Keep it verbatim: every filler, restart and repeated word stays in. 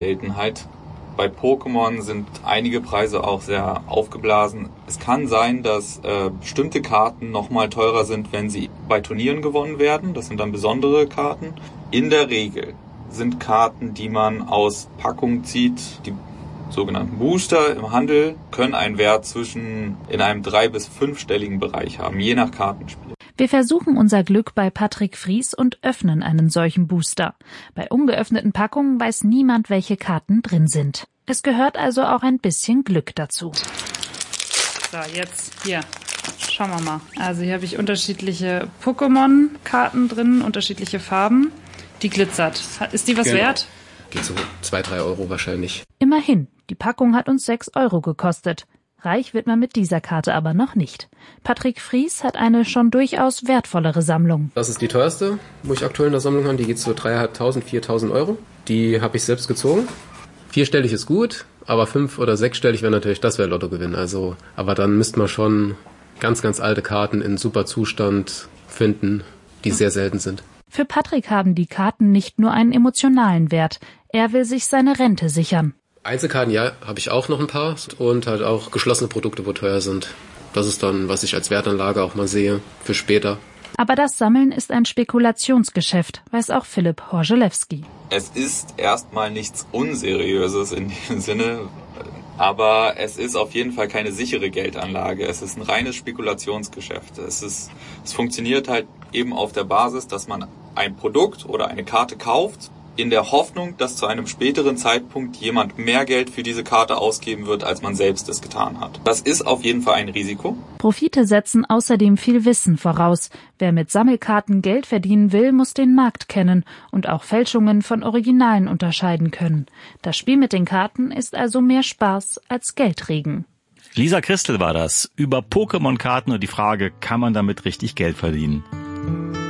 Seltenheit. Bei Pokémon sind einige Preise auch sehr aufgeblasen. Es kann sein, dass äh, bestimmte Karten nochmal teurer sind, wenn sie bei Turnieren gewonnen werden. Das sind dann besondere Karten. In der Regel sind Karten, die man aus Packungen zieht, die sogenannten Booster im Handel, können einen Wert zwischen in einem drei- bis fünfstelligen Bereich haben, je nach Kartenspiel. Wir versuchen unser Glück bei Patrick Fries und öffnen einen solchen Booster. Bei ungeöffneten Packungen weiß niemand, welche Karten drin sind. Es gehört also auch ein bisschen Glück dazu. So, jetzt hier. Schauen wir mal. Also hier habe ich unterschiedliche Pokémon-Karten drin, unterschiedliche Farben. Die glitzert. Ist die was genau. wert? Geht so zwei, drei Euro wahrscheinlich. Immerhin, die Packung hat uns sechs Euro gekostet. Reich wird man mit dieser Karte aber noch nicht. Patrick Fries hat eine schon durchaus wertvollere Sammlung. Das ist die teuerste, wo ich aktuell in der Sammlung habe. Die geht so dreitausendfünfhundert, viertausend Euro. Die habe ich selbst gezogen. Vierstellig ist gut, aber fünf- oder sechsstellig wäre natürlich, das wäre Lottogewinn. Also, aber dann müsste man schon ganz, ganz alte Karten in super Zustand finden, die sehr selten sind. Für Patrick haben die Karten nicht nur einen emotionalen Wert. Er will sich seine Rente sichern. Einzelkarten, ja, habe ich auch noch ein paar und halt auch geschlossene Produkte, wo teuer sind. Das ist dann, was ich als Wertanlage auch mal sehe für später. Aber das Sammeln ist ein Spekulationsgeschäft, weiß auch Philipp Horzelewski. Es ist erstmal nichts Unseriöses in dem Sinne, aber es ist auf jeden Fall keine sichere Geldanlage. Es ist ein reines Spekulationsgeschäft. Es ist, es funktioniert halt eben auf der Basis, dass man ein Produkt oder eine Karte kauft, in der Hoffnung, dass zu einem späteren Zeitpunkt jemand mehr Geld für diese Karte ausgeben wird, als man selbst es getan hat. Das ist auf jeden Fall ein Risiko. Profite setzen außerdem viel Wissen voraus. Wer mit Sammelkarten Geld verdienen will, muss den Markt kennen und auch Fälschungen von Originalen unterscheiden können. Das Spiel mit den Karten ist also mehr Spaß als Geldregen. Lisa Christel war das über Pokémon-Karten und die Frage, kann man damit richtig Geld verdienen?